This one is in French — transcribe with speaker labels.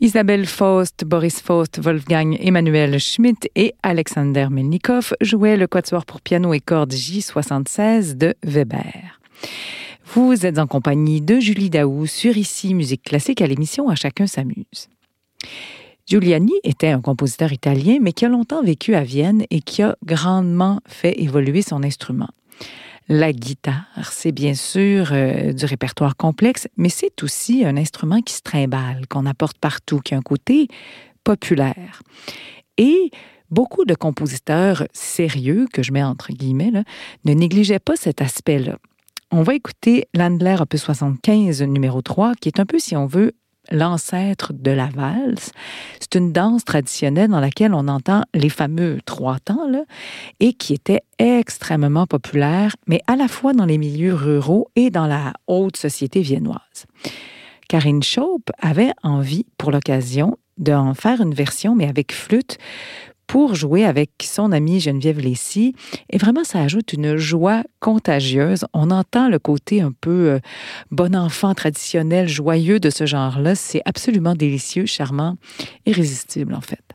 Speaker 1: Isabelle Faust, Boris Faust, Wolfgang Emanuel Schmidt et Alexander Melnikov jouaient le quatuor pour piano et cordes J76 de Weber. Vous êtes en compagnie de Julie Daou sur Ici Musique Classique à l'émission À chacun s'amuse. Giuliani était un compositeur italien, mais qui a longtemps vécu à Vienne et qui a grandement fait évoluer son instrument. La guitare, c'est bien sûr du répertoire complexe, mais c'est aussi un instrument qui se trimballe, qu'on apporte partout, qui a un côté populaire. Et beaucoup de compositeurs sérieux, que je mets entre guillemets, là, ne négligeaient pas cet aspect-là. On va écouter l'Handler Opus 75 numéro 3, qui est un peu, si on veut, l'ancêtre de la valse. C'est une danse traditionnelle dans laquelle on entend les fameux trois temps, là, et qui était extrêmement populaire, mais à la fois dans les milieux ruraux et dans la haute société viennoise. Karin Schaup avait envie, pour l'occasion, d'en faire une version, mais avec flûte, pour jouer avec son amie Geneviève Lessy. Et vraiment, ça ajoute une joie contagieuse. On entend le côté un peu bon enfant traditionnel, joyeux de ce genre-là. C'est absolument délicieux, charmant, irrésistible en fait.